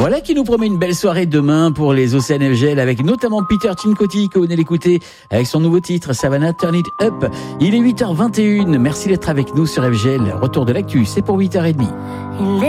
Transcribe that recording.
Voilà qui nous promet une belle soirée demain pour les Océanes FGL avec notamment Peter Cincotti que vous venez d'écouter avec son nouveau titre Savannah Turn It Up. Il est 8h21. Merci d'être avec nous sur FGL. Retour de l'actu, c'est pour 8h30.